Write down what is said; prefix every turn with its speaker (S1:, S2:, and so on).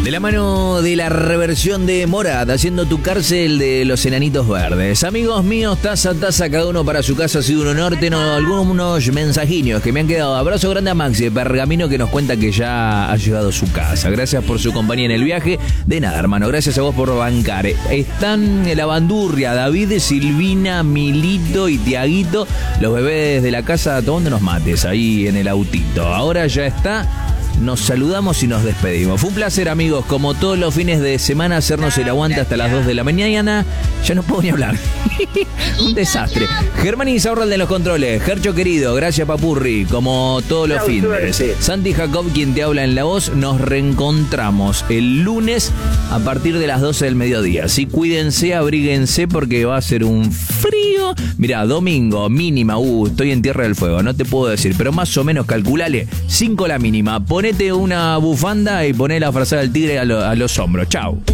S1: De la mano de la reversión de Morat, haciendo tu cárcel de los enanitos verdes. Amigos míos, taza a taza, cada uno para su casa. Ha sido un honor. Tengo algunos mensajiños que me han quedado. Abrazo grande a Maxi de Pergamino, que nos cuenta que ya ha llegado a su casa. Gracias por su compañía en el viaje. De nada, hermano, gracias a vos por bancar. Están en la bandurria David, Silvina, Milito y Tiaguito, los bebés de la casa tomando unos mates ahí en el autito. Ahora ya está. Nos saludamos y nos despedimos. Fue un placer, amigos, como todos los fines de semana, hacernos el aguante hasta las 2 de la mañana. Ya no puedo ni hablar. Un desastre. Germán Insaurral de los controles. Gercho querido, gracias Papurri, como todos los fines. Santi Jacob, quien te habla en la voz. Nos reencontramos el lunes a partir de las 12 del mediodía. Sí, cuídense, abríguense porque va a ser un frío. Mirá, domingo, mínima. Estoy en Tierra del Fuego, no te puedo decir, pero más o menos calculale 5 la mínima. Ponete una bufanda y poné la frazada del tigre a los hombros. Chau.